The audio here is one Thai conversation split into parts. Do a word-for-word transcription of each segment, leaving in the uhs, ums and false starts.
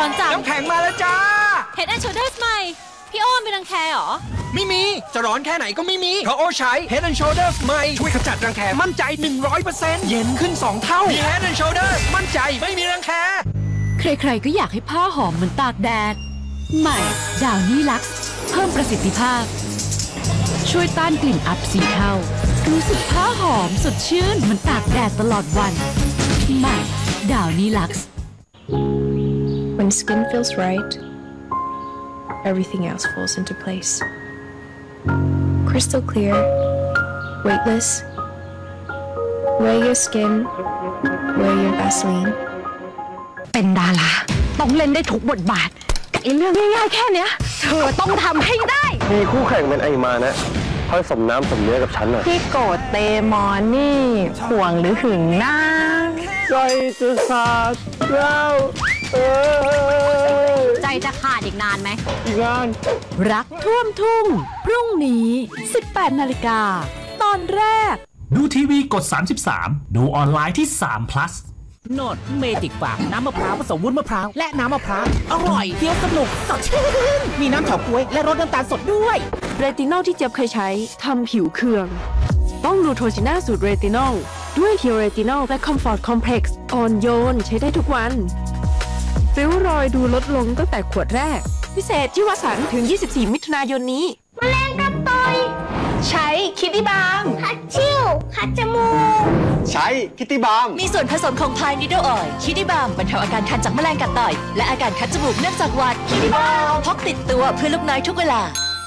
อนจังน้ำแข็งมาแล้วจ้า Head and Shoulders ใหม่พี่โอ้มีรังแคเหรอไม่มีจะร้อนแค่ไหนก็ไม่มีเพราะโอใช้ Head and Shoulders ใหม่ช่วยขจัดรังแคมั่นใจ หนึ่งร้อยเปอร์เซ็นต์ เย็นขึ้นสองเท่ามี Head and Shoulders มั่นใจไม่มีรังแคใครๆก็อยากให้ผ้าหอมเหมือนตากแดดใหม่ดาวนี่ลักซ์เพิ่มประสิทธิภาพช่วยต้านกลิ่นอับสีเทารู้สึกผ้าหอมสดชื่นเหมือนตากแดดตลอดวันใหม่ดาวนี่ลักซ์ When skin feels right, everything else falls into place. Crystal clear, weightless. Wear your skin, wear your Vaseline. เป็นดาราต้องเล่นได้ทุกบทบาทแต่ไอ้เรื่องง่ายๆแค่เนี้ยเธอต้องทำให้ได้มีคู่แข่งเป็นไอมานะค่อยสมน้ำสมเนื้อกับฉันหน่อยพี่โกรธเตมอนนี่ห่วงหรือหึงนะใจจะขาดแล้วเออใจจะขาดอีกนานไหมอีกนานรักท่วมทุ่งพรุ่งนี้สิบแปดนาฬิกาตอนแรกดูทีวีกดสามสิบสามดูออนไลน์ที่สาม plus โนดเมจิกฝากน้ำมะพร้าวผสมวุ้นมะพร้าวและน้ำมะพร้าวอร่อยเคี้ยวสนุกสดชื่นมีน้ำเฉาก๊วยและรสน้ำตาลสดด้วยเรตินอลที่เจี๊ยบเคยใช้ทำผิวเคืองต้องนูโทรจิน่าสูตรเรตินอลด้วยเคียวเรตินอลและคอมฟอร์ตคอมเพล็กซ์อ่อนโยนใช้ได้ทุกวันริ้วรอยดูลดลงตั้งแต่ขวดแรกพิเศษที่วสันต์ถึงยี่สิบสี่มิถุนายนนี้แมลงกัดต่อยใช้คิดดี้บาล์มคัดชิวคัดจมูกใช้คิตตี้บาล์มมีส่วนผสมของพายนิดเดิลออยล์คิดดี้บาล์มบรรเทาอาการคันจากแมลงกัดต่อยและอาการคัดจมูกเนื่องจากหวัดคิดดี้บาล์มพกติดตัวเพื่อลูกน้อยทุกเวลา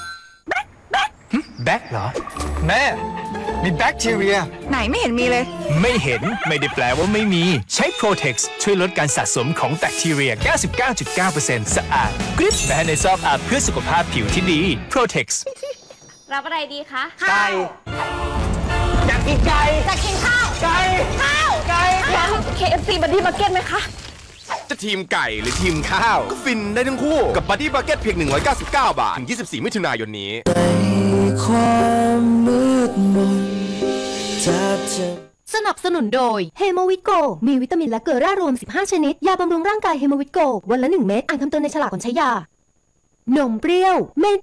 แบ็คเหรอแม่มีแบคทีเรียไหนไม่เห็นมีเลยไม่เห็นไม่ได้แปลว่าไม่มีใช้ Protex ช่วยลดการสะสมของแบคทีเรีย เก้าสิบเก้าจุดเก้าเปอร์เซ็นต์ สะอาดกริบแม้ในซอกอาบเพื่อสุขภาพผิวที่ดี Protex รับอะไรดีคะไก่อยากกินไก่จะกินข้าวไก่ข้าวไก่งั้น เค เอฟ ซี บัดดี้มาร์เก็ตไหมคะจะทีมไก่หรือทีมข้าวก็ฟินได้ทั้งคู่กับบัดดี้มาร์เก็ตเพียงหนึ่งร้อยเก้าสิบเก้าบาทถึงยี่สิบสี่มิถุนายนนี้สนับสนุนโดยเฮโมวิโกมีวิตามินและเกลือแร่รวมสิบห้าชนิดยาบำรุงร่างกายเฮโมวิโกวันละหนึ่งเม็ดอ่านคำเตือนในฉลากก่อนใช้ยานมเปรี้ยวเม